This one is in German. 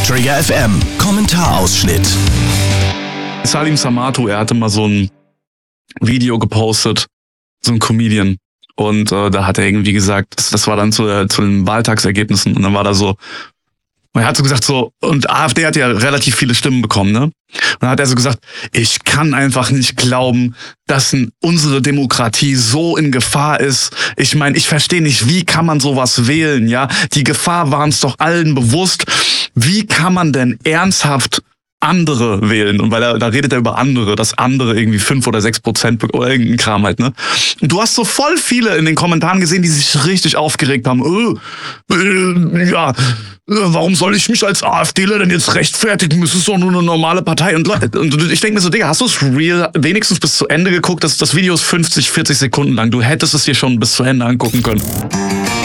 Trigger FM Kommentarausschnitt. Salim Samatu, er hatte mal so ein Video gepostet, so ein Comedian. Und da hat er irgendwie gesagt, das war dann zu den Wahltagsergebnissen. Und dann war da so, er hat so gesagt so, und AfD hat ja relativ viele Stimmen bekommen, ne? Und dann hat er so gesagt, ich kann einfach nicht glauben, dass unsere Demokratie so in Gefahr ist. Ich meine, ich verstehe nicht, wie kann man sowas wählen, ja? Die Gefahr war uns doch allen bewusst. Wie kann man denn ernsthaft andere wählen? Und weil da redet er über andere, dass andere irgendwie 5 oder 6% oder irgendein Kram halt, ne? Und du hast so voll viele in den Kommentaren gesehen, die sich richtig aufgeregt haben. Warum soll ich mich als AfDler denn jetzt rechtfertigen? Es ist doch nur eine normale Partei. Und ich denke mir so, Digga, hast du es real wenigstens bis zu Ende geguckt? Das Video ist 50, 40 Sekunden lang. Du hättest es dir schon bis zu Ende angucken können.